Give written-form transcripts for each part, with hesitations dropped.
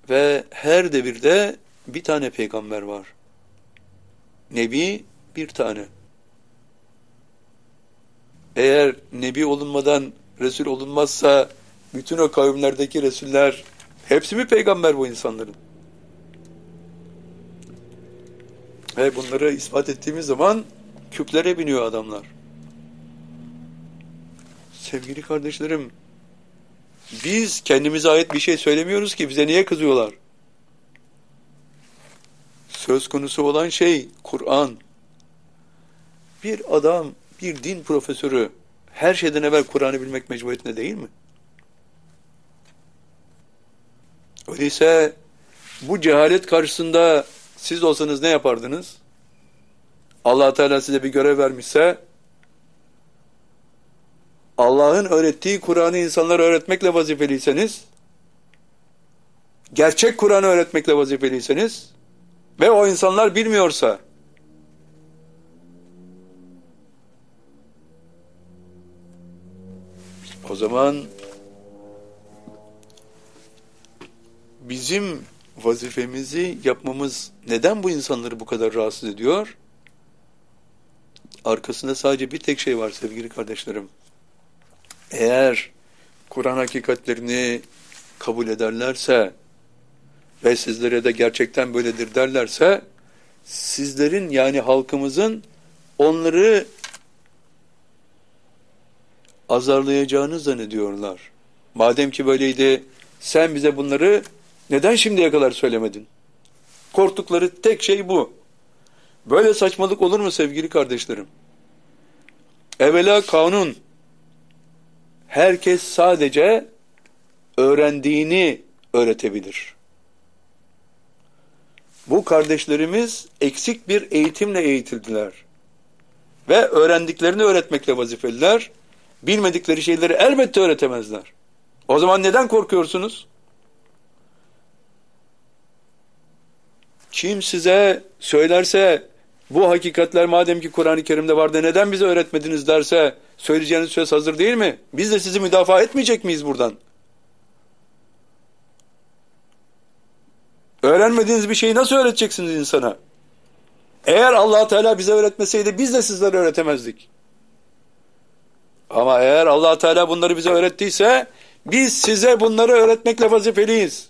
Ve her devirde bir tane peygamber var. Nebi bir tane. Eğer nebi olunmadan Resul olunmazsa bütün o kavimlerdeki Resuller hepsi mi peygamber bu insanların? Ve bunları ispat ettiğimiz zaman küplere biniyor adamlar. Sevgili kardeşlerim, biz kendimize ait bir şey söylemiyoruz ki bize niye kızıyorlar? Söz konusu olan şey Kur'an. Bir adam, bir din profesörü her şeyden evvel Kur'an'ı bilmek mecburiyetinde değil mi? Öyleyse bu cehalet karşısında siz olsanız ne yapardınız? Allah Teala size bir görev vermişse Allah'ın öğrettiği Kur'an'ı insanlara öğretmekle vazifeliyseniz, gerçek Kur'an'ı öğretmekle vazifeliyseniz ve o insanlar bilmiyorsa, o zaman bizim vazifemizi yapmamız neden bu insanları bu kadar rahatsız ediyor? Arkasında sadece bir tek şey var sevgili kardeşlerim. Eğer Kur'an hakikatlerini kabul ederlerse ve sizlere de gerçekten böyledir derlerse, sizlerin yani halkımızın onları azarlayacağını zannediyorlar. Madem ki böyleydi, sen bize bunları neden şimdiye kadar söylemedin? Korktukları tek şey bu. Böyle saçmalık olur mu sevgili kardeşlerim? Evvela kanun. Herkes sadece öğrendiğini öğretebilir. Bu kardeşlerimiz eksik bir eğitimle eğitildiler. Ve öğrendiklerini öğretmekle vazifeliler. Bilmedikleri şeyleri elbette öğretemezler. O zaman neden korkuyorsunuz? Kim size söylerse bu hakikatler madem ki Kur'an-ı Kerim'de vardı neden bize öğretmediniz derse söyleyeceğiniz söz hazır değil mi? Biz de sizi müdafaa etmeyecek miyiz buradan? Öğrenmediğiniz bir şeyi nasıl öğreteceksiniz insana? Eğer Allah Teala bize öğretmeseydi biz de sizlere öğretemezdik. Ama eğer Allah Teala bunları bize öğrettiyse biz size bunları öğretmekle vazifeliyiz.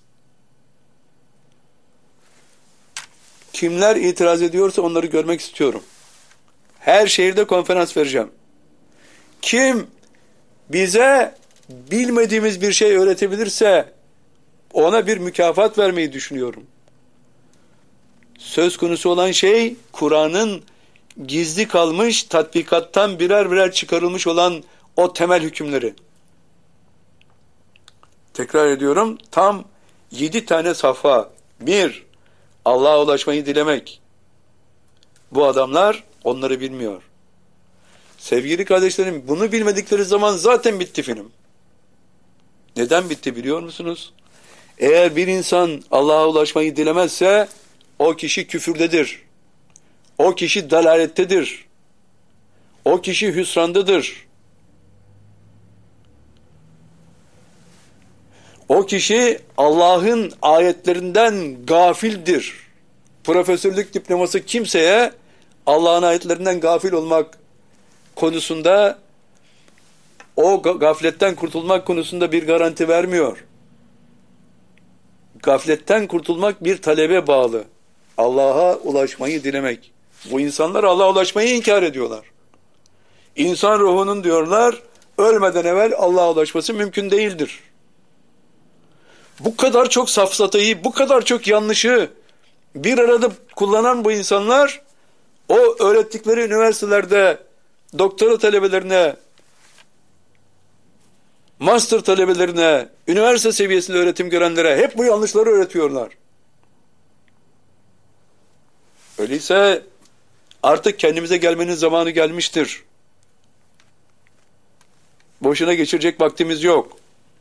Kimler itiraz ediyorsa onları görmek istiyorum. Her şehirde konferans vereceğim. Kim bize bilmediğimiz bir şey öğretebilirse ona bir mükafat vermeyi düşünüyorum. Söz konusu olan şey Kur'an'ın gizli kalmış, tatbikattan birer birer çıkarılmış olan o temel hükümleri. Tekrar ediyorum, tam 7 tane safha. 1. Allah'a ulaşmayı dilemek. Bu adamlar onları bilmiyor. Sevgili kardeşlerim, bunu bilmedikleri zaman zaten bitti film. Neden bitti biliyor musunuz? Eğer bir insan Allah'a ulaşmayı dilemezse o kişi küfürdedir. O kişi dalalettedir. O kişi hüsrandadır. O kişi Allah'ın ayetlerinden gafildir. Profesörlük diploması kimseye Allah'ın ayetlerinden gafil olmak konusunda, o gafletten kurtulmak konusunda bir garanti vermiyor. Gafletten kurtulmak bir talebe bağlı. Allah'a ulaşmayı dilemek. Bu insanlar Allah'a ulaşmayı inkar ediyorlar. İnsan ruhunun diyorlar, ölmeden evvel Allah'a ulaşması mümkün değildir. Bu kadar çok safsatayı, bu kadar çok yanlışı bir arada kullanan bu insanlar, o öğrettikleri üniversitelerde doktora talebelerine, master talebelerine, üniversite seviyesinde öğretim görenlere hep bu yanlışları öğretiyorlar. Öyleyse artık kendimize gelmenin zamanı gelmiştir. Boşuna geçirecek vaktimiz yok.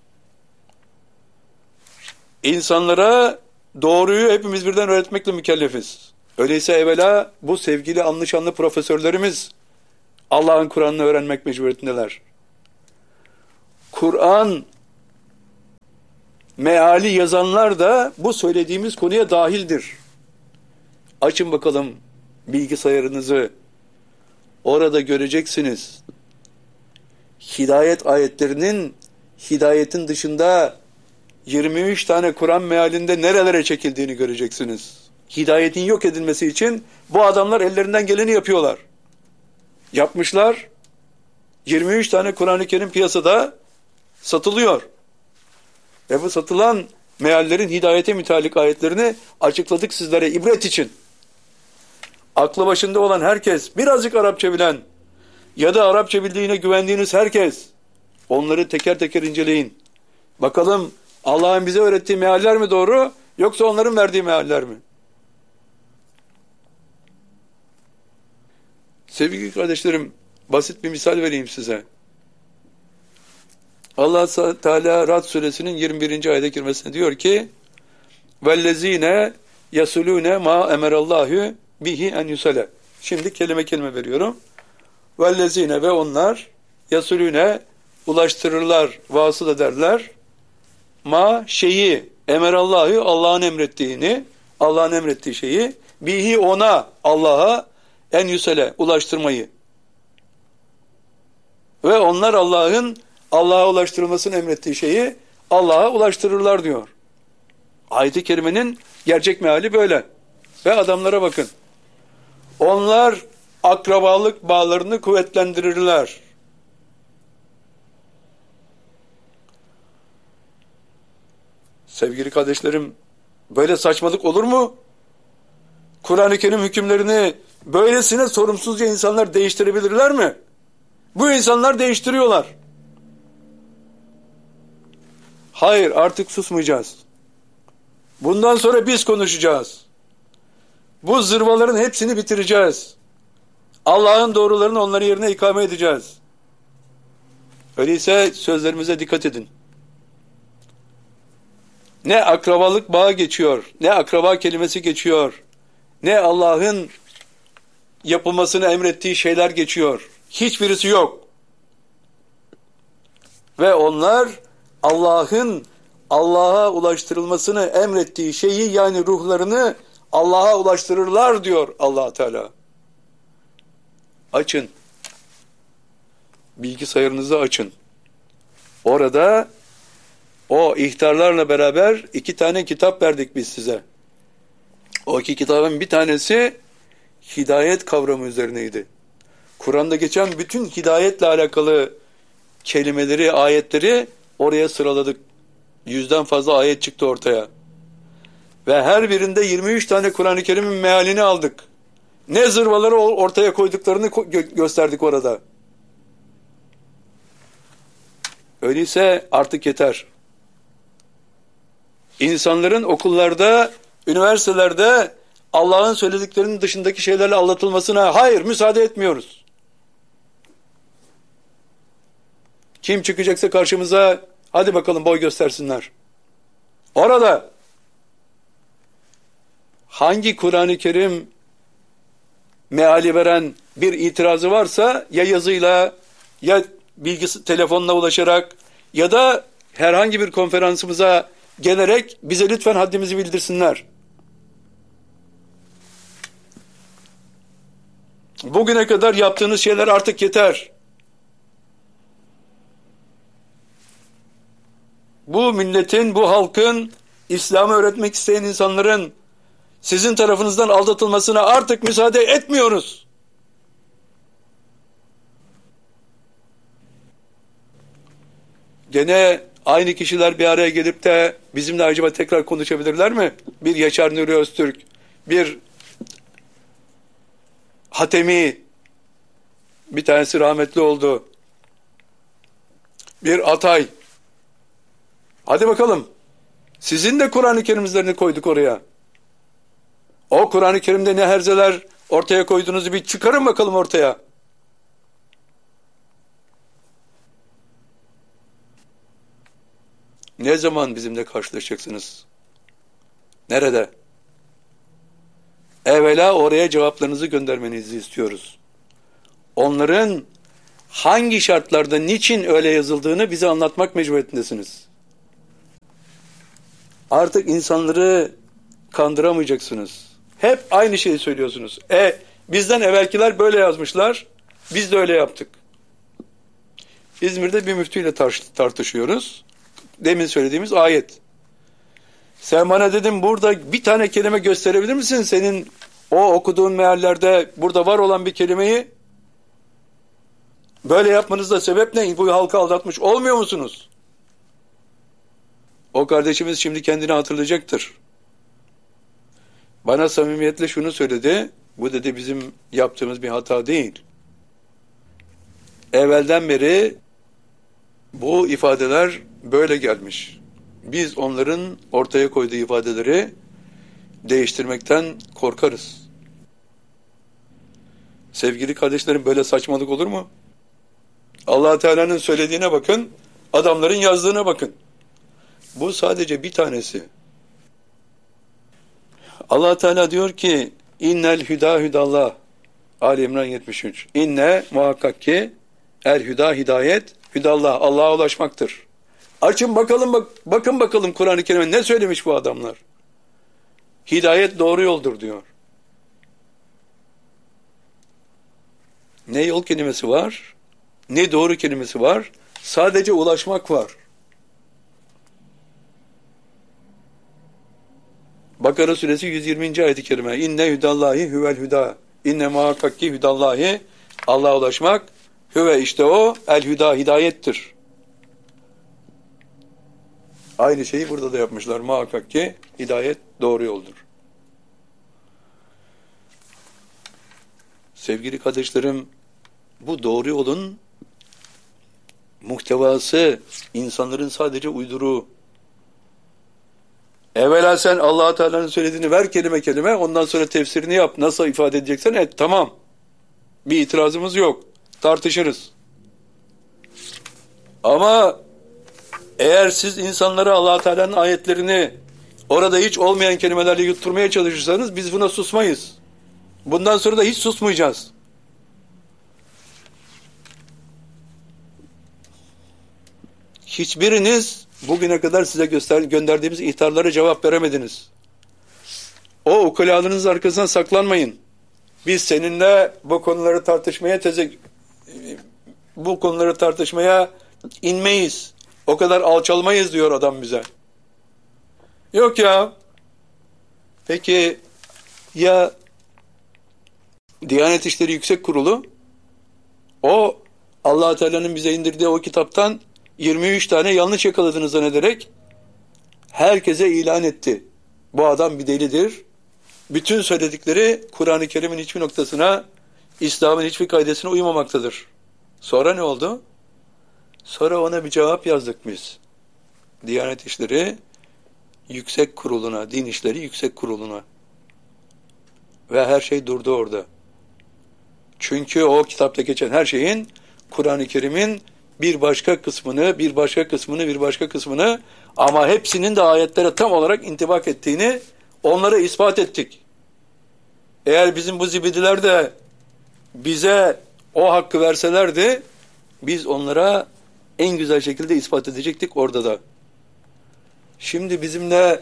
İnsanlara doğruyu hepimiz birden öğretmekle mükellefiz. Öyleyse evvela bu sevgili anlı şanlı profesörlerimiz Allah'ın Kur'an'ını öğrenmek mecburiyetindeler. Kur'an meali yazanlar da bu söylediğimiz konuya dahildir. Açın bakalım bilgisayarınızı. Orada göreceksiniz. Hidayet ayetlerinin hidayetin dışında 23 tane Kur'an mealinde nerelere çekildiğini göreceksiniz. Hidayetin yok edilmesi için bu adamlar ellerinden geleni yapıyorlar. Yapmışlar. 23 tane Kur'an-ı Kerim piyasada satılıyor. Ve bu satılan meallerin hidayete müteallik ayetlerini açıkladık sizlere ibret için. Aklı başında olan herkes, birazcık Arapça bilen ya da Arapça bildiğine güvendiğiniz herkes, onları teker teker inceleyin. Bakalım Allah'ın bize öğrettiği mealler mi doğru, yoksa onların verdiği mealler mi? Sevgili kardeşlerim, basit bir misal vereyim size. Allah Teala Ra'd suresinin 21. ayete girmesine diyor ki: "Vellezine yasulune ma emerallahu bihi en yusale." Şimdi kelime kelime veriyorum. Vellezine, ve onlar, yasulune, ulaştırırlar, vasıl ederler. Ma, şeyi, emerallahu, Allah'ın emrettiğini, Allah'ın emrettiği şeyi, bihi, ona, Allah'a, en yusale, ulaştırmayı. Ve onlar Allah'a ulaştırılmasını emrettiği şeyi Allah'a ulaştırırlar diyor. Ayet-i kerimenin gerçek meali böyle. Ve adamlara bakın. Onlar akrabalık bağlarını kuvvetlendirirler. Sevgili kardeşlerim, böyle saçmalık olur mu? Kur'an-ı Kerim hükümlerini böylesine sorumsuzca insanlar değiştirebilirler mi? Bu insanlar değiştiriyorlar. Hayır, artık susmayacağız. Bundan sonra biz konuşacağız. Bu zırvaların hepsini bitireceğiz. Allah'ın doğrularını onların yerine ikame edeceğiz. Öyleyse sözlerimize dikkat edin. Ne akrabalık bağı geçiyor, ne akraba kelimesi geçiyor, ne Allah'ın yapılmasını emrettiği şeyler geçiyor. Hiçbirisi yok. Ve onlar Allah'a ulaştırılmasını emrettiği şeyi, yani ruhlarını Allah'a ulaştırırlar diyor Allah Teala. Açın. Bilgisayarınızı açın. Orada o ihtarlarla beraber 2 tane kitap verdik biz size. O 2 kitabın bir tanesi hidayet kavramı üzerineydi. Kur'an'da geçen bütün hidayetle alakalı kelimeleri, ayetleri oraya sıraladık. 100'den fazla ayet çıktı ortaya. Ve her birinde 23 tane Kur'an-ı Kerim'in mealini aldık. Ne zırvaları ortaya koyduklarını gösterdik orada. Öyleyse artık yeter. İnsanların okullarda, üniversitelerde Allah'ın söylediklerinin dışındaki şeylerle aldatılmasına hayır, müsaade etmiyoruz. Kim çıkacaksa karşımıza, hadi bakalım boy göstersinler. Orada hangi Kur'an-ı Kerim meali veren bir itirazı varsa, ya yazıyla, ya telefonla ulaşarak, ya da herhangi bir konferansımıza gelerek bize lütfen haddimizi bildirsinler. Bugüne kadar yaptığınız şeyler artık yeter. Bu milletin, bu halkın, İslam'ı öğretmek isteyen insanların sizin tarafınızdan aldatılmasına artık müsaade etmiyoruz. Gene aynı kişiler bir araya gelip de bizimle acaba tekrar konuşabilirler mi? Bir Yaşar Nuri Öztürk, bir Hatemi, bir tanesi rahmetli oldu, bir Atay. Hadi bakalım. Sizin de Kur'an-ı Kerim'lerini koyduk oraya. O Kur'an-ı Kerim'de ne herzeler ortaya koyduğunuzu bir çıkarın bakalım ortaya. Ne zaman bizimle karşılaşacaksınız? Nerede? Evvela oraya cevaplarınızı göndermenizi istiyoruz. Onların hangi şartlarda, niçin öyle yazıldığını bize anlatmak mecburiyetindesiniz. Artık insanları kandıramayacaksınız. Hep aynı şeyi söylüyorsunuz. Bizden evvelkiler böyle yazmışlar, biz de öyle yaptık. İzmir'de bir müftüyle tartışıyoruz. Demin söylediğimiz ayet. Sen bana dedim burada bir tane kelime gösterebilir misin? Senin o okuduğun meallerde burada var olan bir kelimeyi böyle yapmanızda sebep ne? Bu halkı aldatmış olmuyor musunuz? O kardeşimiz şimdi kendini hatırlayacaktır. Bana samimiyetle şunu söyledi. Bu dedi bizim yaptığımız bir hata değil. Evvelden beri bu ifadeler böyle gelmiş. Biz onların ortaya koyduğu ifadeleri değiştirmekten korkarız. Sevgili kardeşlerim, böyle saçmalık olur mu? Allah Teala'nın söylediğine bakın, adamların yazdığına bakın. Bu sadece bir tanesi. Allah Teala diyor ki innel hüda hüdallah. Ali İmran 73. İnne muhakkak ki el hüda hidayet hüdallah. Allah'a ulaşmaktır. Açın bakalım, bakın bakalım Kur'an-ı Kerim'e ne söylemiş bu adamlar. Hidayet doğru yoldur diyor. Ne yol kelimesi var, ne doğru kelimesi var, sadece ulaşmak var. Bakara suresi 120. ayet-i kerime. İnne hüdallahi huvel hüda. İnne muhakkak ki hüdallahi, Allah'a ulaşmak, hüve işte o, el hüda hidayettir. Aynı şeyi burada da yapmışlar. Muhakkak ki hidayet doğru yoldur. Sevgili kardeşlerim, bu doğru yolun muhtevası insanların sadece uyduruğu. Evvela sen Allah Teala'nın söylediğini ver kelime kelime, ondan sonra tefsirini yap. Nasıl ifade edeceksen et, tamam. Bir itirazımız yok. Tartışırız. Ama eğer siz insanlara Allah Teala'nın ayetlerini orada hiç olmayan kelimelerle yutturmaya çalışırsanız biz buna susmayız. Bundan sonra da hiç susmayacağız. Hiçbiriniz bugüne kadar size gönderdiğimiz ihtarlara cevap veremediniz. O ukalalarınız arkasına saklanmayın. Biz seninle bu konuları tartışmaya inmeyiz. O kadar alçalmayız diyor adam bize. Yok ya. Peki ya Diyanet İşleri Yüksek Kurulu o Allah Teala'nın bize indirdiği o kitaptan 23 tane yanlış yakaladığını zannederek herkese ilan etti. Bu adam bir delidir. Bütün söyledikleri Kur'an-ı Kerim'in hiçbir noktasına, İslam'ın hiçbir kaidesine uymamaktadır. Sonra ne oldu? Sonra ona bir cevap yazdık biz. Diyanet İşleri Yüksek Kurulu'na, Din İşleri Yüksek Kurulu'na. Ve her şey durdu orada. Çünkü o kitapta geçen her şeyin Kur'an-ı Kerim'in bir başka kısmını ama hepsinin de ayetlere tam olarak intibak ettiğini onlara ispat ettik. Eğer bizim bu zibidiler de bize o hakkı verselerdi biz onlara en güzel şekilde ispat edecektik orada da. Şimdi bizimle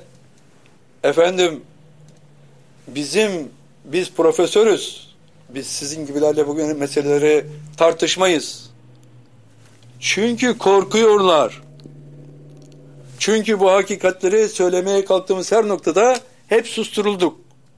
biz profesörüz. Biz sizin gibilerle bugün meseleleri tartışmayız. Çünkü korkuyorlar. Çünkü bu hakikatleri söylemeye kalktığımız her noktada hep susturulduk.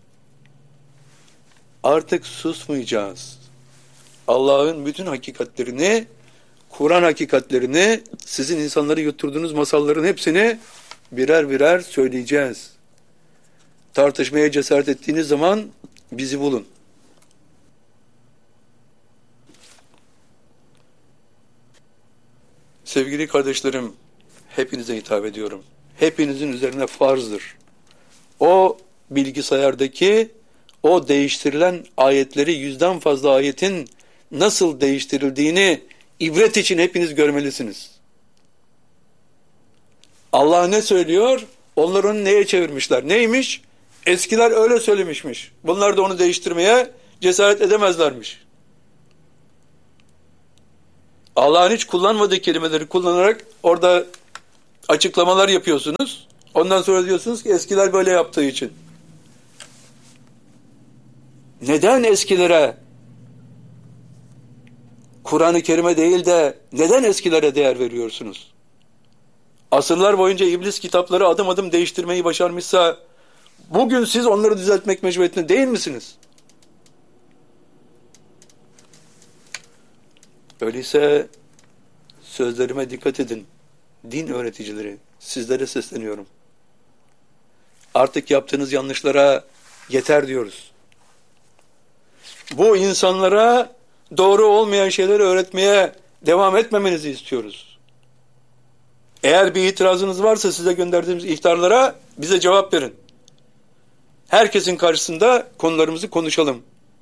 Artık susmayacağız. Allah'ın bütün hakikatlerini, Kur'an hakikatlerini, sizin insanları yutturduğunuz masalların hepsini birer birer söyleyeceğiz. Tartışmaya cesaret ettiğiniz zaman bizi bulun. Sevgili kardeşlerim, hepinize hitap ediyorum. Hepinizin üzerine farzdır. O bilgisayardaki o değiştirilen ayetleri, 100'den fazla ayetin nasıl değiştirildiğini ibret için hepiniz görmelisiniz. Allah ne söylüyor? Onlar onu neye çevirmişler? Neymiş? Eskiler öyle söylemişmiş. Bunlar da onu değiştirmeye cesaret edemezlermiş. Allah'ın hiç kullanmadığı kelimeleri kullanarak orada açıklamalar yapıyorsunuz. Ondan sonra diyorsunuz ki eskiler böyle yaptığı için. Neden eskilere, Kur'an-ı Kerim'e değil de neden eskilere değer veriyorsunuz? Asırlar boyunca iblis kitapları adım adım değiştirmeyi başarmışsa bugün siz onları düzeltmek mecburiyetinde değil misiniz? Öyleyse sözlerime dikkat edin. Din öğreticileri, sizlere sesleniyorum. Artık yaptığınız yanlışlara yeter diyoruz. Bu insanlara doğru olmayan şeyleri öğretmeye devam etmemenizi istiyoruz. Eğer bir itirazınız varsa size gönderdiğimiz ihtarlara bize cevap verin. Herkesin karşısında konularımızı konuşalım.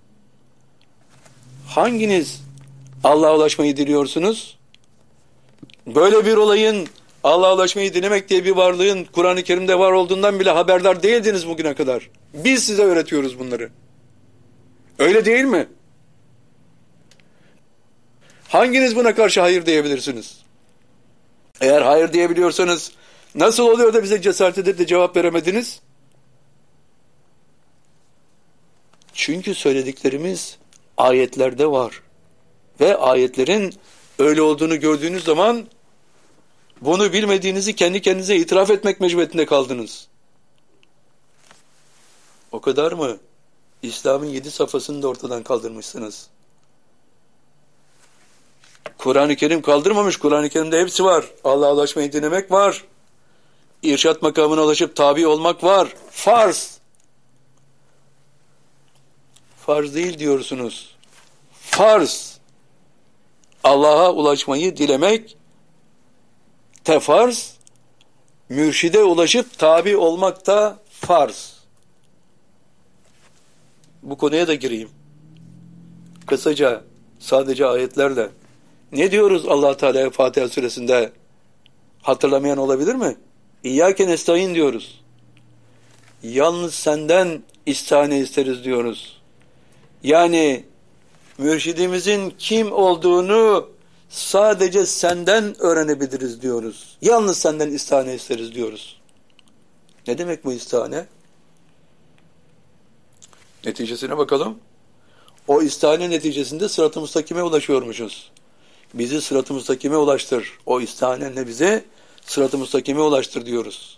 Hanginiz Allah'a ulaşmayı diliyorsunuz? Böyle bir olayın, Allah'a ulaşmayı dilemek diye bir varlığın Kur'an-ı Kerim'de var olduğundan bile haberdar değildiniz bugüne kadar. Biz size öğretiyoruz bunları. Öyle değil mi? Hanginiz buna karşı hayır diyebilirsiniz? Eğer hayır diyebiliyorsanız nasıl oluyor da bize cesaret edip de cevap veremediniz? Çünkü söylediklerimiz ayetlerde var. Ve ayetlerin öyle olduğunu gördüğünüz zaman bunu bilmediğinizi kendi kendinize itiraf etmek mecburiyetinde kaldınız. O kadar mı? İslam'ın 7 safhasını da ortadan kaldırmışsınız. Kur'an-ı Kerim kaldırmamış. Kur'an-ı Kerim'de hepsi var. Allah'a ulaşmayı dinlemek var. İrşat makamına ulaşıp tabi olmak var. Farz. Farz değil diyorsunuz. Farz. Allah'a ulaşmayı dilemek tefarz. Mürşide ulaşıp tabi olmak da farz. Bu konuya da gireyim. Kısaca, sadece ayetlerle. Ne diyoruz Allah Teala'ya Fatiha suresinde? Hatırlamayan olabilir mi? İyyâke nestaîn diyoruz. Yalnız senden istihane isteriz diyoruz. Yani mürşidimizin kim olduğunu sadece senden öğrenebiliriz diyoruz. Yalnız senden istihane isteriz diyoruz. Ne demek bu istihane? Neticesine bakalım. O istihane neticesinde sırat-ı müstakime ulaşıyormuşuz. Bizi sırat-ı müstakime ulaştır. O istihanenle bizi sırat-ı müstakime ulaştır diyoruz.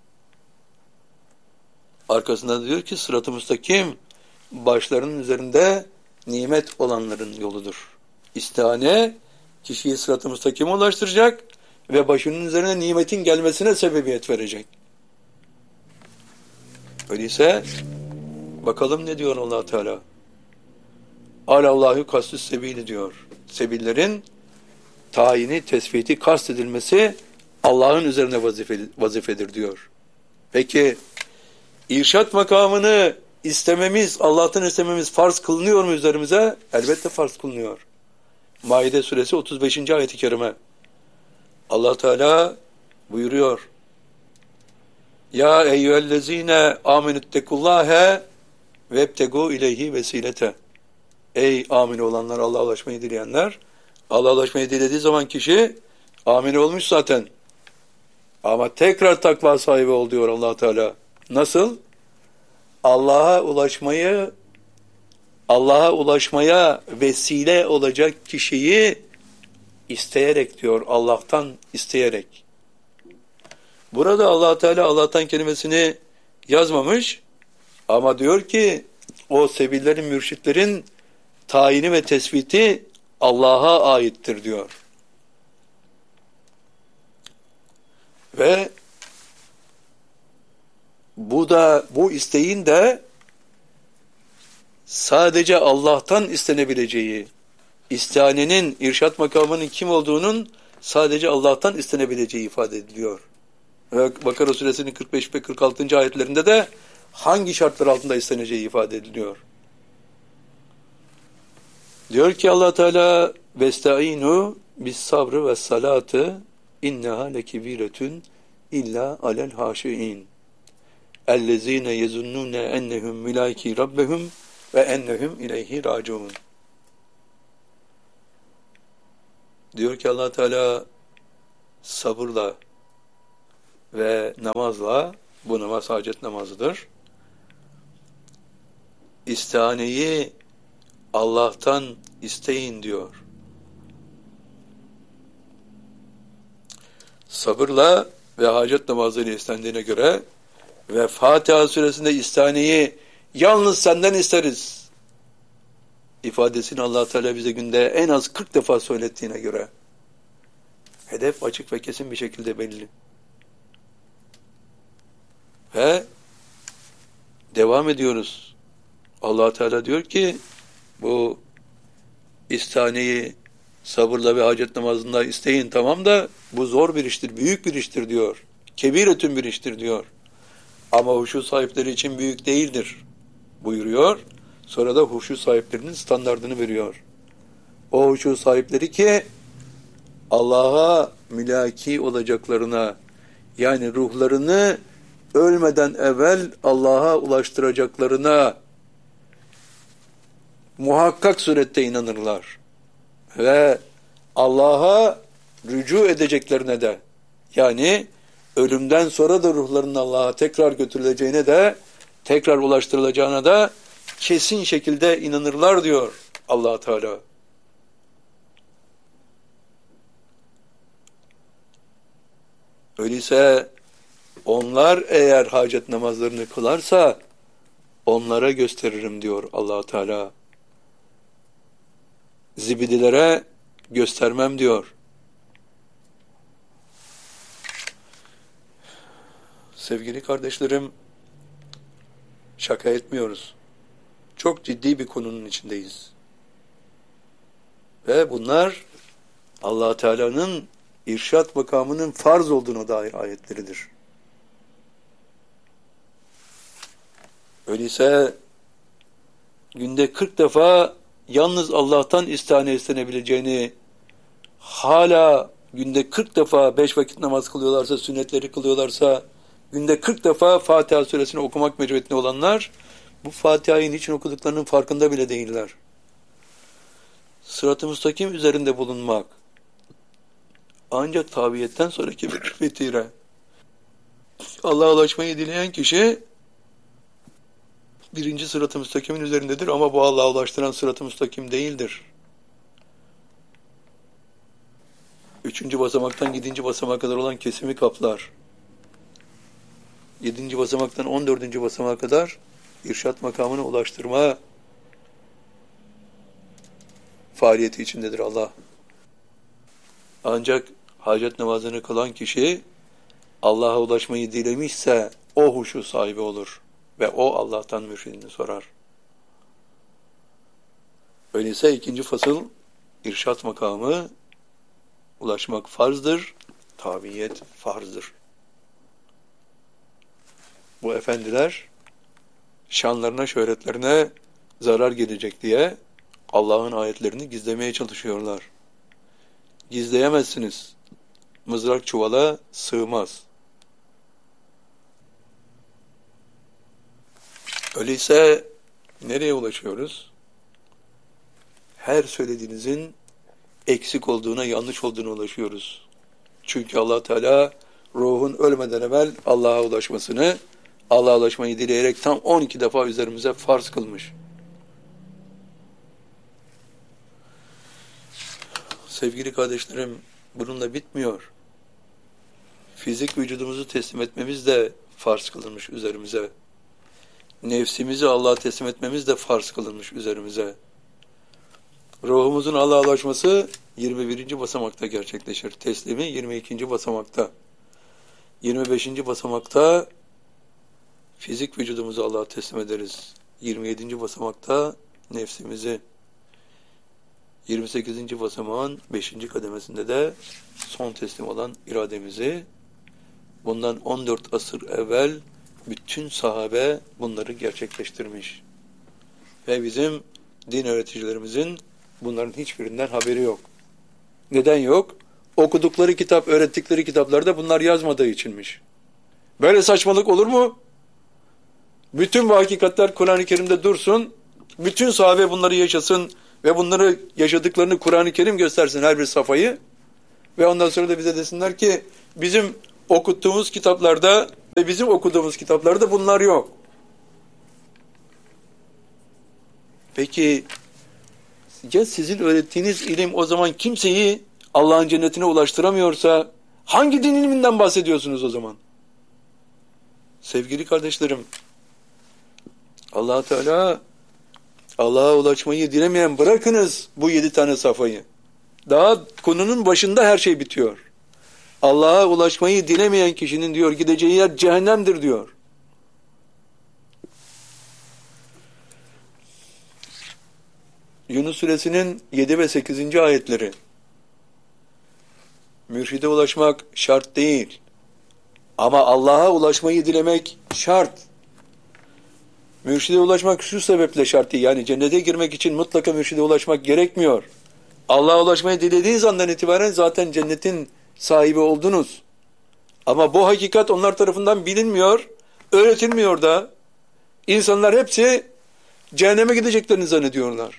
Arkasında da diyor ki sırat-ı müstakim başlarının üzerinde nimet olanların yoludur. İstihane kişiyi sırat-ı müstakime ulaştıracak ve başının üzerine nimetin gelmesine sebebiyet verecek. Öyleyse bakalım ne diyor Allah Teala? Alallahu kastü sebili diyor. Sebillerin tayini, tespiti, kast edilmesi Allah'ın üzerine vazifedir diyor. Peki irşat makamını istememiz, Allah'tan istememiz farz kılınıyor mu üzerimize? Elbette farz kılınıyor. Maide suresi 35. ayet-i kerime. Allah Teala buyuruyor. Ya eyyühellezine amenüttekullâhe vebtegû ileyhi vesilete. Ey amin olanlar, Allah'a ulaşmayı dileyenler, Allah'a ulaşmayı dilediği zaman kişi amin olmuş zaten. Ama tekrar takva sahibi ol diyor Allah Teala. Nasıl? Allah'a ulaşmaya vesile olacak kişiyi isteyerek diyor, Allah'tan isteyerek. Burada Allah Teala Allah'tan kelimesini yazmamış ama diyor ki o sebillerin, mürşitlerin tayini ve tespiti Allah'a aittir diyor. Ve bu isteğin de sadece Allah'tan istenebileceği, istihanenin, irşat makamının kim olduğunun sadece Allah'tan istenebileceği ifade ediliyor. Ve Bakara suresinin 45 ve 46. ayetlerinde de hangi şartlar altında isteneceği ifade ediliyor. Diyor ki Allah Teala vestaînû bis sabrı ve salâtı inneha lekebiretun illa alel haşiin ellezîne yezunnûne ennehum mülâiki rabbehum ve ennehum ileyhi râciûn. Diyor ki Allah Teala sabırla ve namazla, bu namaz hacet namazıdır. İstihaneyi Allah'tan isteyin diyor. Sabırla ve hacet namazıyla istendiğine göre ve Fatiha suresinde istihaneyi yalnız senden isteriz ifadesini Allah Teala bize günde en az 40 defa söylettiğine göre hedef açık ve kesin bir şekilde belli. Ve devam ediyoruz. Allah Teala diyor ki bu istihaneyi sabırla ve hacet namazında isteyin, tamam da bu zor bir iştir, büyük bir iştir diyor. Kebiretün bir iştir diyor. Ama huşu sahipleri için büyük değildir buyuruyor. Sonra da huşu sahiplerinin standardını veriyor. O huşu sahipleri ki Allah'a mülaki olacaklarına, yani ruhlarını ölmeden evvel Allah'a ulaştıracaklarına muhakkak surette inanırlar. Ve Allah'a rücu edeceklerine de, yani ölümden sonra da ruhlarının Allah'a tekrar götürüleceğine de, tekrar ulaştırılacağına da kesin şekilde inanırlar diyor Allah Teala. Öyleyse onlar eğer hacet namazlarını kılarsa onlara gösteririm diyor Allah Teala. Zibidilere göstermem diyor. Sevgili kardeşlerim, şaka etmiyoruz. Çok ciddi bir konunun içindeyiz. Ve bunlar Allah Teala'nın irşat makamının farz olduğuna dair ayetleridir. Öyleyse günde 40 defa yalnız Allah'tan istihane istenebileceğini, hala günde 40 defa 5 vakit namaz kılıyorlarsa, sünnetleri kılıyorlarsa, günde 40 defa Fatiha suresini okumak mecburiyetinde olanlar, bu Fatiha'yı niçin okuduklarının farkında bile değiller. Sırat-ı müstakim üzerinde bulunmak, ancak tabiyetten sonraki bir fetire. Allah'a ulaşmayı dileyen kişi, birinci sırat-ı müstakimin üzerindedir ama bu Allah'a ulaştıran sırat-ı müstakim değildir. 3. basamaktan 7. basamağa kadar olan kesimi kaplar. 7. basamaktan 14. basamağa kadar irşat makamına ulaştırma faaliyeti içindedir Allah. Ancak hacet namazını kılan kişi Allah'a ulaşmayı dilemişse o huşu sahibi olur ve o Allah'tan mürşidini sorar. Öyleyse 2. fasıl irşat makamı ulaşmak farzdır, tabiyet farzdır. Bu efendiler şanlarına, şöhretlerine zarar gelecek diye Allah'ın ayetlerini gizlemeye çalışıyorlar. Gizleyemezsiniz. Mızrak çuvala sığmaz. Öyleyse nereye ulaşıyoruz? Her söylediğinizin eksik olduğuna, yanlış olduğuna ulaşıyoruz. Çünkü Allah Teala ruhun ölmeden evvel Allah'a ulaşmasını, Allah'a ulaşmayı dileyerek tam 12 defa üzerimize farz kılmış. Sevgili kardeşlerim, bununla bitmiyor. Fizik vücudumuzu teslim etmemiz de farz kılınmış üzerimize. Nefsimizi Allah'a teslim etmemiz de farz kılınmış üzerimize. Ruhumuzun Allah'a ulaşması 21. basamakta gerçekleşir. Teslimi 22. basamakta. 25. basamakta fizik vücudumuzu Allah'a teslim ederiz. 27. basamakta nefsimizi. 28. basamağın 5. kademesinde de son teslim olan irademizi. Bundan 14 asır evvel bütün sahabe bunları gerçekleştirmiş. Ve bizim din öğreticilerimizin bunların hiçbirinden haberi yok. Neden yok? Okudukları kitap, öğrettikleri kitaplarda bunlar yazmadığı içinmiş. Böyle saçmalık olur mu? Bütün bu hakikatler Kur'an-ı Kerim'de dursun, bütün sahabe bunları yaşasın ve bunları yaşadıklarını Kur'an-ı Kerim göstersin her bir safhayı ve ondan sonra da bize desinler ki bizim okuttuğumuz kitaplarda ve bizim okuduğumuz kitaplarda bunlar yok. Peki ya sizin öğrettiğiniz ilim o zaman kimseyi Allah'ın cennetine ulaştıramıyorsa hangi din ilminden bahsediyorsunuz o zaman? Sevgili kardeşlerim, Allah Teala Allah'a ulaşmayı dilemeyen, bırakınız bu 7 tane safhayı. Daha konunun başında her şey bitiyor. Allah'a ulaşmayı dilemeyen kişinin diyor gideceği yer cehennemdir diyor. Yunus suresinin 7 ve 8. ayetleri. Mürşide ulaşmak şart değil. Ama Allah'a ulaşmayı dilemek şart. Mürşide ulaşmak şu sebeple şart değil. Yani cennete girmek için mutlaka mürşide ulaşmak gerekmiyor. Allah'a ulaşmayı dilediğiniz andan itibaren zaten cennetin sahibi oldunuz. Ama bu hakikat onlar tarafından bilinmiyor, öğretilmiyor da. İnsanlar hepsi cehenneme gideceklerini zannediyorlar.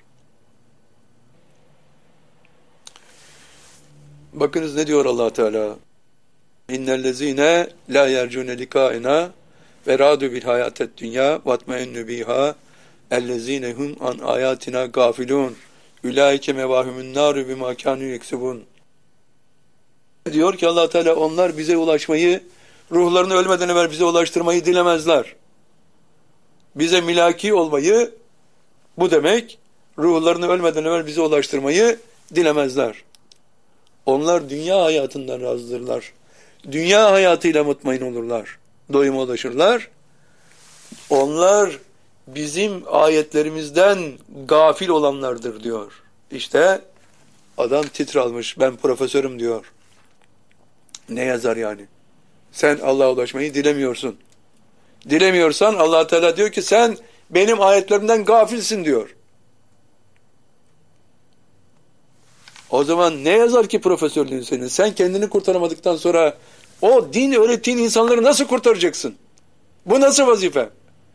Bakınız ne diyor Allah Teala? İnnellezine la yercune likaina ve radu bil hayatet dünya vatmaennu biha ellezine hum an ayatina gafilun ulaike mevahumun naru bima kanu yeksubun. Diyor ki Allah Teala onlar bize ulaşmayı, ruhlarını ölmeden evvel bize ulaştırmayı dilemezler. Bize milaki olmayı, bu demek ruhlarını ölmeden evvel bize ulaştırmayı dilemezler. Onlar dünya hayatından razıdırlar. Dünya hayatıyla mutmain olurlar. Doyuma ulaşırlar. Onlar bizim ayetlerimizden gafil olanlardır diyor. İşte adam titre almış. Ben profesörüm diyor. Ne yazar yani? Sen Allah'a ulaşmayı dilemiyorsun. Dilemiyorsan Allah Teala diyor ki sen benim ayetlerimden gafilsin diyor. O zaman ne yazar ki profesörlüğün senin? Sen kendini kurtaramadıktan sonra o din öğrettiğin insanları nasıl kurtaracaksın? Bu nasıl vazife?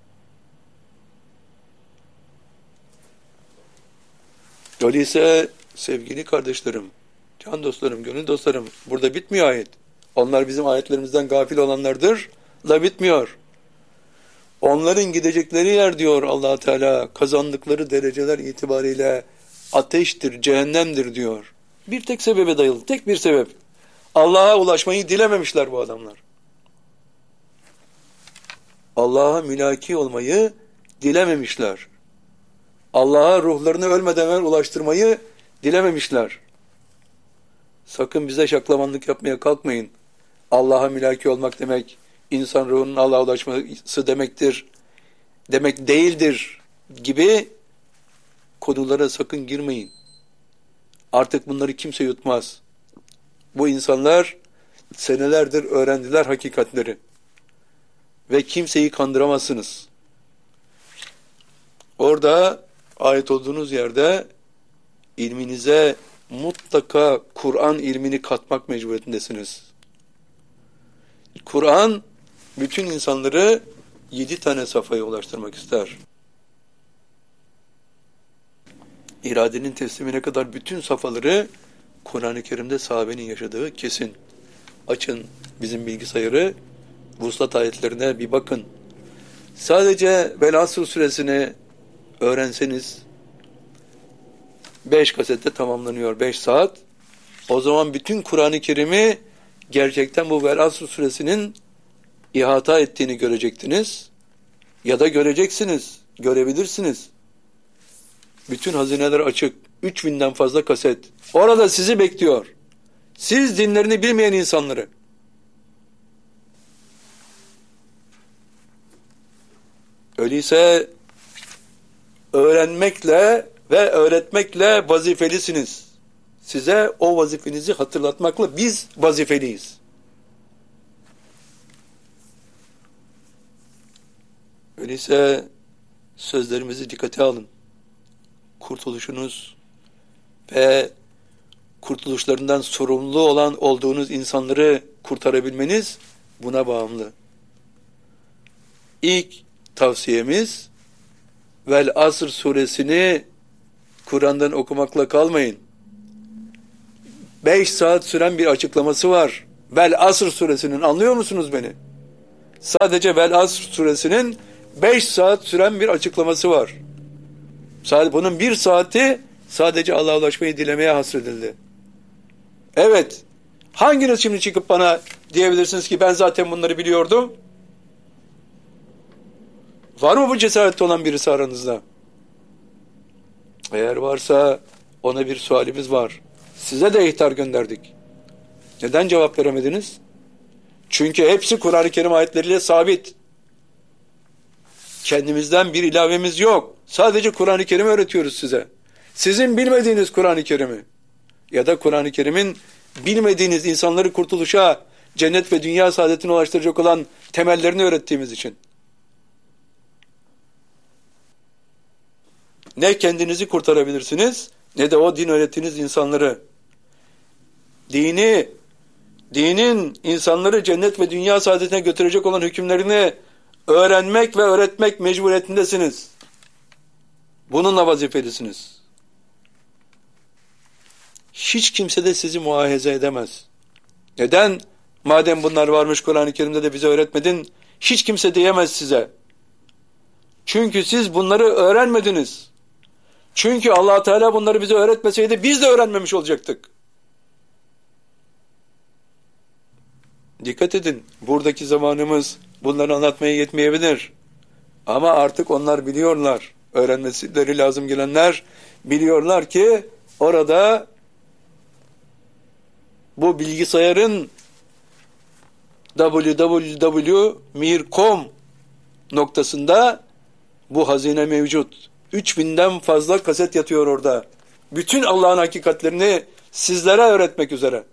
Öyleyse sevgili kardeşlerim, can dostlarım, gönül dostlarım, burada bitmiyor ayet. Onlar bizim ayetlerimizden gafil olanlardır da bitmiyor. Onların gidecekleri yer diyor Allah Teala, kazandıkları dereceler itibariyle ateştir, cehennemdir diyor. Bir tek sebebe dayalı, tek bir sebep. Allah'a ulaşmayı dilememişler bu adamlar. Allah'a mülaki olmayı dilememişler. Allah'a ruhlarını ölmeden evvel ulaştırmayı dilememişler. Sakın bize şaklamanlık yapmaya kalkmayın. Allah'a mülaki olmak demek, insan ruhunun Allah'a ulaşması demektir, demek değildir gibi konulara sakın girmeyin. Artık bunları kimse yutmaz. Bu insanlar senelerdir öğrendiler hakikatleri. Ve kimseyi kandıramazsınız. Orada ait olduğunuz yerde ilminize mutlaka Kur'an ilmini katmak mecburiyetindesiniz. Kur'an bütün insanları 7 tane safhaya ulaştırmak ister. İradenin teslimine kadar bütün safhaları Kur'an-ı Kerim'de sahabenin yaşadığı kesin. Açın bizim bilgisayarı, vuslat ayetlerine bir bakın. Sadece Vel-Asr suresini öğrenseniz 5 kasette tamamlanıyor, 5 saat. O zaman bütün Kur'an-ı Kerim'i gerçekten bu Vel-Asr suresinin ihata ettiğini görecektiniz. Ya da göreceksiniz, görebilirsiniz. Bütün hazineler açık. 3000'den fazla kaset. Orada sizi bekliyor. Siz dinlerini bilmeyen insanları. Öyleyse öğrenmekle ve öğretmekle vazifelisiniz. Size o vazifenizi hatırlatmakla biz vazifeliyiz. Öyleyse sözlerimizi dikkate alın. Kurtuluşunuz ve kurtuluşlarından sorumlu olan olduğunuz insanları kurtarabilmeniz buna bağımlı. İlk tavsiyemiz Vel-Asr suresini Kur'an'dan okumakla kalmayın. 5 saat süren bir açıklaması var. Vel Asr suresinin, anlıyor musunuz beni? Sadece Vel Asr suresinin 5 saat süren bir açıklaması var. Bunun 1 saati sadece Allah'a ulaşmayı dilemeye hasredildi. Evet, hanginiz şimdi çıkıp bana diyebilirsiniz ki ben zaten bunları biliyordum? Var mı bu cesarette olan birisi aranızda? Eğer varsa ona bir sualimiz var. Size de ihtar gönderdik. Neden cevap veremediniz? Çünkü hepsi Kur'an-ı Kerim ayetleriyle sabit. Kendimizden bir ilavemiz yok. Sadece Kur'an-ı Kerim'i öğretiyoruz size. Sizin bilmediğiniz Kur'an-ı Kerim'i ya da Kur'an-ı Kerim'in bilmediğiniz insanları kurtuluşa, cennet ve dünya saadetine ulaştıracak olan temellerini öğrettiğimiz için. Ne kendinizi kurtarabilirsiniz, ne de o din öğrettiğiniz insanları. Dinin insanları cennet ve dünya saadetine götürecek olan hükümlerini öğrenmek ve öğretmek mecburiyetindesiniz. Bununla vazifelisiniz. Hiç kimse de sizi muahaze edemez. Neden? Madem bunlar varmış Kur'an-ı Kerim'de de bize öğretmedin, hiç kimse diyemez size. Çünkü siz bunları öğrenmediniz. Çünkü Allah Teala bunları bize öğretmeseydi biz de öğrenmemiş olacaktık. Dikkat edin, buradaki zamanımız bunları anlatmaya yetmeyebilir. Ama artık onlar biliyorlar. Öğrenmeleri lazım gelenler biliyorlar ki orada bu bilgisayarın www.mir.com noktasında bu hazine mevcut. 3000'den fazla kaset yatıyor orada. Bütün Allah'ın hakikatlerini sizlere öğretmek üzere.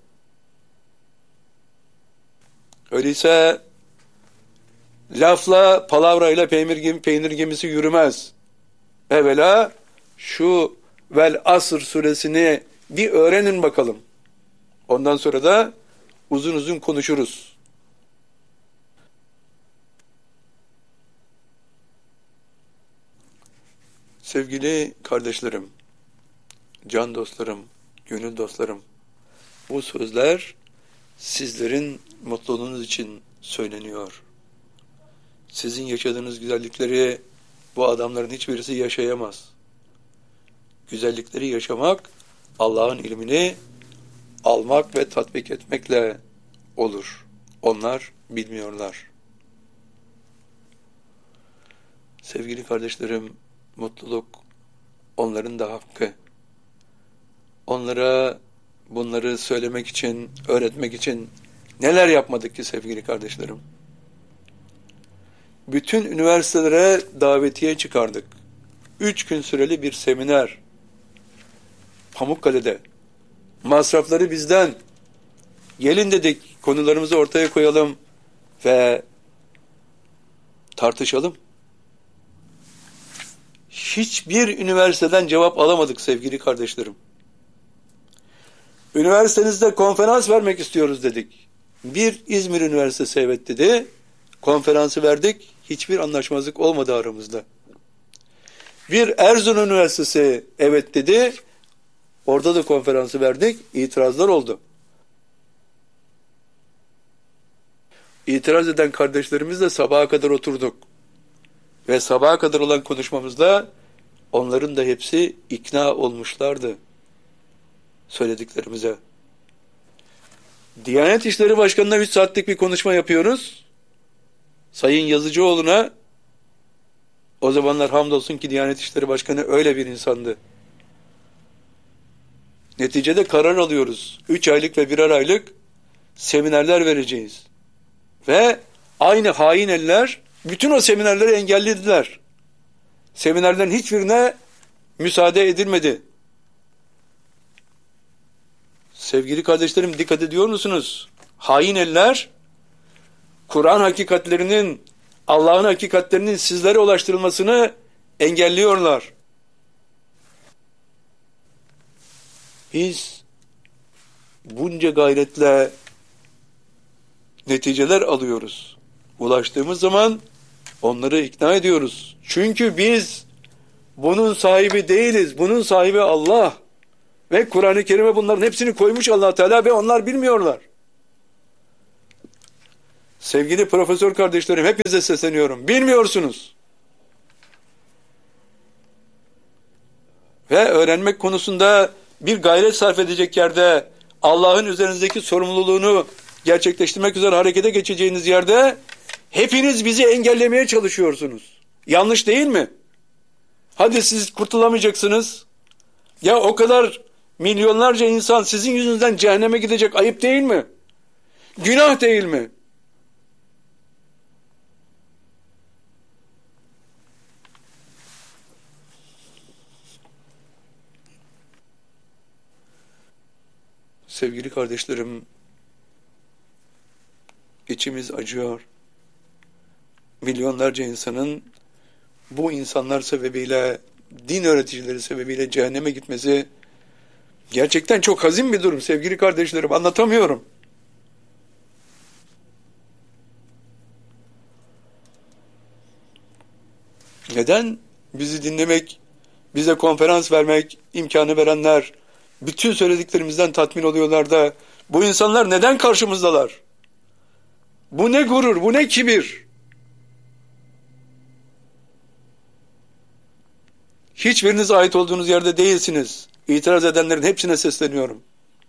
Öyleyse lafla, palavrayla peynir gemisi yürümez. Evvela şu Vel Asr suresini bir öğrenin bakalım. Ondan sonra da uzun uzun konuşuruz. Sevgili kardeşlerim, can dostlarım, gönül dostlarım, bu sözler sizlerin mutluluğunuz için söyleniyor. Sizin yaşadığınız güzellikleri bu adamların hiçbirisi yaşayamaz. Güzellikleri yaşamak, Allah'ın ilmini almak ve tatbik etmekle olur. Onlar bilmiyorlar. Sevgili kardeşlerim, mutluluk onların da hakkı. Onlara bunları söylemek için, öğretmek için neler yapmadık ki sevgili kardeşlerim? Bütün üniversitelere davetiye çıkardık. 3 gün süreli bir seminer. Pamukkale'de. Masrafları bizden. Gelin dedik, konularımızı ortaya koyalım ve tartışalım. Hiçbir üniversiteden cevap alamadık sevgili kardeşlerim. Üniversitenizde konferans vermek istiyoruz dedik. Bir İzmir Üniversitesi evet dedi. Konferansı verdik. Hiçbir anlaşmazlık olmadı aramızda. Bir Erzurum Üniversitesi evet dedi. Orada da konferansı verdik. İtirazlar oldu. İtiraz eden kardeşlerimizle sabaha kadar oturduk. Ve sabaha kadar olan konuşmamızda onların da hepsi ikna olmuşlardı söylediklerimize. Diyanet İşleri Başkanı'na 3 saatlik bir konuşma yapıyoruz. Sayın Yazıcıoğlu'na, o zamanlar hamdolsun ki Diyanet İşleri Başkanı öyle bir insandı. Neticede karar alıyoruz. 3 aylık ve 1'er aylık seminerler vereceğiz. Ve aynı hain eller bütün o seminerleri engellediler. Seminerlerin hiçbirine müsaade edilmedi. Sevgili kardeşlerim, dikkat ediyor musunuz? Hain eller Kur'an hakikatlerinin, Allah'ın hakikatlerinin sizlere ulaştırılmasını engelliyorlar. Biz bunca gayretle neticeler alıyoruz. Ulaştığımız zaman onları ikna ediyoruz. Çünkü biz bunun sahibi değiliz. Bunun sahibi Allah. Ve Kur'an-ı Kerim'e bunların hepsini koymuş Allah Teala ve onlar bilmiyorlar. Sevgili profesör kardeşlerim, hepinize sesleniyorum. Bilmiyorsunuz. Ve öğrenmek konusunda bir gayret sarf edecek yerde, Allah'ın üzerinizdeki sorumluluğunu gerçekleştirmek üzere harekete geçeceğiniz yerde hepiniz bizi engellemeye çalışıyorsunuz. Yanlış değil mi? Hadi siz kurtulamayacaksınız. Ya o kadar milyonlarca insan sizin yüzünüzden cehenneme gidecek, ayıp değil mi? Günah değil mi? Sevgili kardeşlerim, içimiz acıyor. Milyonlarca insanın bu insanlar sebebiyle, din öğreticileri sebebiyle cehenneme gitmesi gerçekten çok hazin bir durum sevgili kardeşlerim. Anlatamıyorum. Neden bizi dinlemek, bize konferans vermek imkanı verenler bütün söylediklerimizden tatmin oluyorlar da bu insanlar neden karşımızdalar? Bu ne gurur, bu ne kibir? Hiçbiriniz ait olduğunuz yerde değilsiniz. İtiraz edenlerin hepsine sesleniyorum.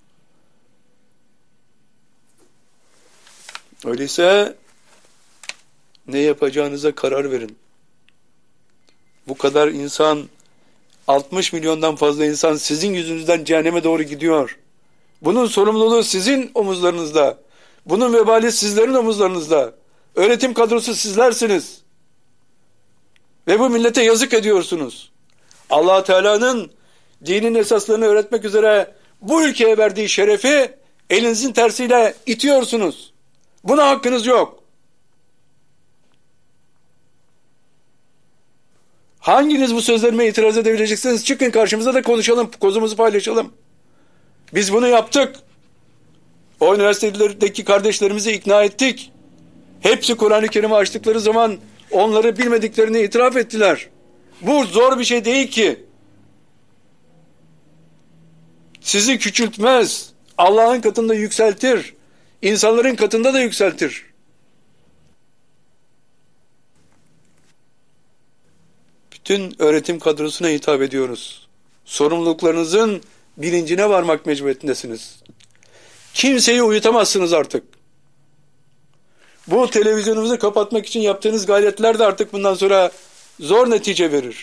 Öyleyse ne yapacağınıza karar verin. Bu kadar insan, 60 milyondan fazla insan sizin yüzünüzden cehenneme doğru gidiyor. Bunun sorumluluğu sizin omuzlarınızda. Bunun vebali sizlerin omuzlarınızda. Öğretim kadrosu sizlersiniz. Ve bu millete yazık ediyorsunuz. Allah Teala'nın dinin esaslarını öğretmek üzere bu ülkeye verdiği şerefi elinizin tersiyle itiyorsunuz. Buna hakkınız yok. Hanginiz bu sözlerime itiraz edebileceksiniz? Çıkın karşımıza da konuşalım, kozumuzu paylaşalım. Biz bunu yaptık. O üniversitelerdeki kardeşlerimizi ikna ettik. Hepsi Kur'an-ı Kerim'i açtıkları zaman onları bilmediklerini itiraf ettiler. Bu zor bir şey değil ki. Sizi küçültmez. Allah'ın katında yükseltir. İnsanların katında da yükseltir. Bütün öğretim kadrosuna hitap ediyoruz. Sorumluluklarınızın bilincine varmak mecburiyetindesiniz. Kimseyi uyutamazsınız artık. Bu televizyonunuzu kapatmak için yaptığınız gayretler de artık bundan sonra zor netice verir.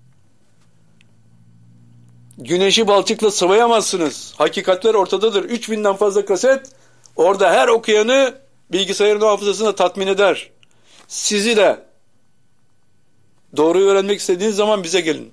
Güneşi balçıkla sıvayamazsınız. Hakikatler ortadadır. 3000'den fazla kaset orada her okuyanı bilgisayarın hafızasına tatmin eder. Sizi de doğruyu öğrenmek istediğiniz zaman bize gelin.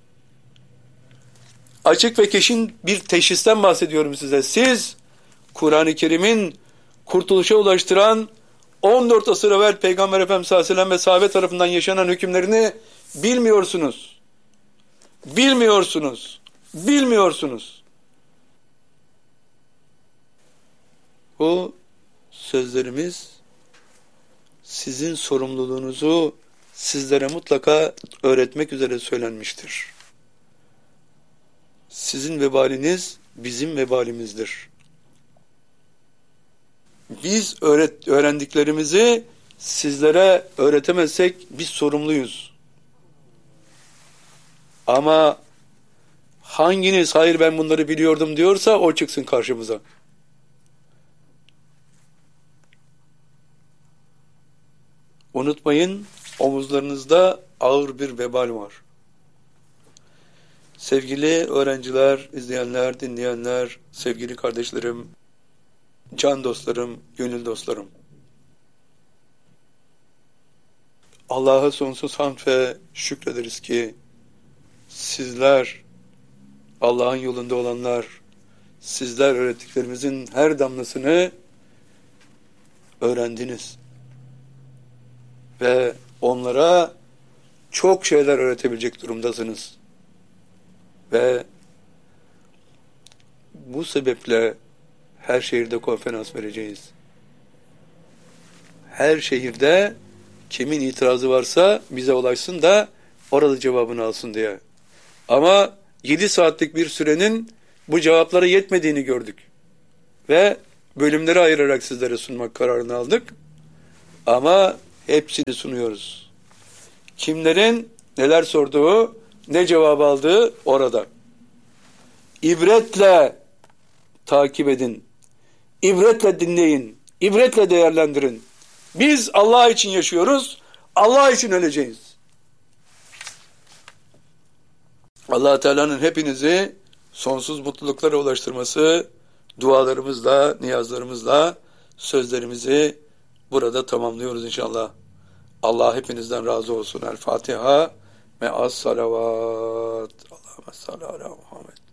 Açık ve kesin bir teşhisten bahsediyorum size. Siz Kur'an-ı Kerim'in kurtuluşa ulaştıran 14 asır evvel Peygamber Efendimiz sallallahu aleyhi ve sellem ve sahabe tarafından yaşanan hükümlerini bilmiyorsunuz. Bilmiyorsunuz. Bilmiyorsunuz. Bu sözlerimiz sizin sorumluluğunuzu sizlere mutlaka öğretmek üzere söylenmiştir. Sizin vebaliniz bizim vebalimizdir. Biz öğrendiklerimizi sizlere öğretemezsek biz sorumluyuz. Ama hanginiz hayır ben bunları biliyordum diyorsa o çıksın karşımıza. Unutmayın, omuzlarınızda ağır bir vebal var. Sevgili öğrenciler, izleyenler, dinleyenler, sevgili kardeşlerim, can dostlarım, gönül dostlarım. Allah'a sonsuz hamd ve şükrederiz ki sizler, Allah'ın yolunda olanlar, sizler öğrettiklerimizin her damlasını öğrendiniz. Ve onlara çok şeyler öğretebilecek durumdasınız. Ve bu sebeple her şehirde konferans vereceğiz. Her şehirde kimin itirazı varsa bize ulaşsın da orada cevabını alsın diye. Ama 7 saatlik bir sürenin bu cevaplara yetmediğini gördük. Ve bölümleri ayırarak sizlere sunmak kararını aldık. Ama hepsini sunuyoruz. Kimlerin neler sorduğu, ne cevap aldığı orada. İbretle takip edin. İbretle dinleyin. İbretle değerlendirin. Biz Allah için yaşıyoruz. Allah için öleceğiz. Allah Teala'nın hepinizi sonsuz mutluluklara ulaştırması, dualarımızla, niyazlarımızla sözlerimizi burada tamamlıyoruz inşallah. Allah hepinizden razı olsun. El Fatiha me'as salavat. Allahümme salli ala Muhammed.